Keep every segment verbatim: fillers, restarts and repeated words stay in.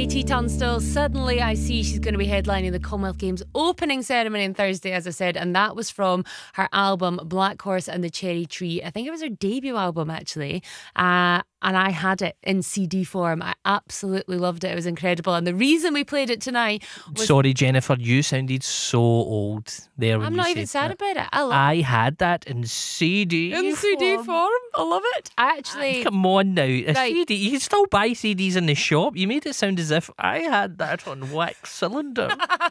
K T Tunstall, Suddenly I See. She's going to be headlining the Commonwealth Games opening ceremony on Thursday, as I said, and that was from her album Black Horse and the Cherry Tree. I think it was her debut album, actually. Uh, and I had it in C D form. I absolutely loved it. It was incredible. And the reason we played it tonight was... Sorry, Jennifer, you sounded so old there when I'm you not said even sad that. about it. I love I had that in C D in C D form. I love it. I actually... Ah, come on now. A Right. C D. You can still buy C Ds in the shop. You made it sound as if I had that on wax cylinder.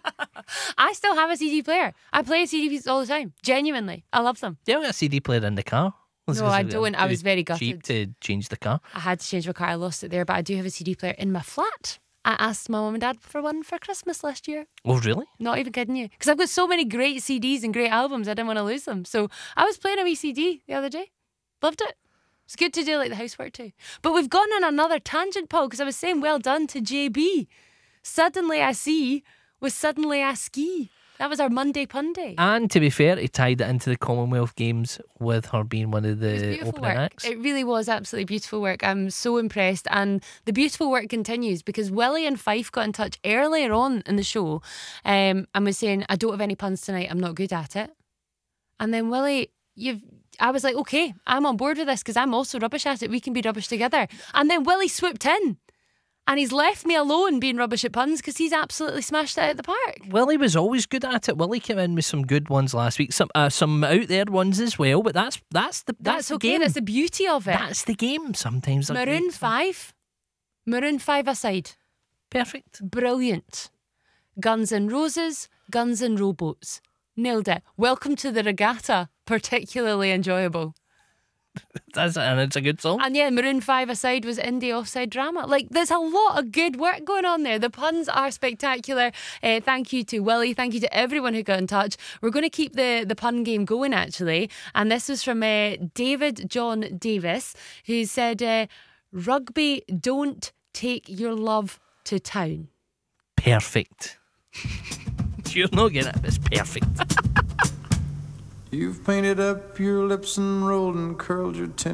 I still have a C D player. I play C D pieces all the time. Genuinely. I love them. Do you have a C D player in the car? No, I don't. I was very Cheap gutted. to change the car. I had to change my car. I lost it there, but I do have a C D player in my flat. I asked my mum and dad for one for Christmas last year. Oh, really? Not even kidding you. Because I've got so many great C Ds and great albums, I didn't want to lose them. So I was playing a wee C D the other day. Loved it. It's good to do like the housework too. But we've gone on another tangent, Paul, because I was saying well done to J B. Suddenly I See was Suddenly I Ski. That was our Monday Punday. And to be fair, he tied it into the Commonwealth Games with her being one of It was the beautiful opening work. acts. It really was absolutely beautiful work. I'm so impressed. And the beautiful work continues because Willie and Fife got in touch earlier on in the show um, and was saying, I don't have any puns tonight. I'm not good at it. And then Willie, you've... I was like, okay, I'm on board with this because I'm also rubbish at it. We can be rubbish together. And then Willie swooped in and he's left me alone being rubbish at puns because he's absolutely smashed it out of the park. Willie was always good at it. Willie came in with some good ones last week, some uh, some out there ones as well. But that's that's the that's, That's, the okay. game. That's the beauty of it. That's the game. Sometimes they're Maroon great. five. Maroon five aside. Perfect. Brilliant. Guns N' Roses, Guns N' Rowboats. Nailed it. Welcome to the Regatta. Particularly enjoyable. That's it, and it's a good song. And yeah, Maroon five aside was indie offside drama. Like, there's a lot of good work going on there. The puns are spectacular. Uh, thank you to Willie. Thank you to everyone who got in touch. We're going to keep the, the pun game going, actually. And this was from uh, David John Davis, who said, uh, rugby don't take your love to town. Perfect. You're not getting it. It's perfect. You've painted up your lips and rolled and curled your tin.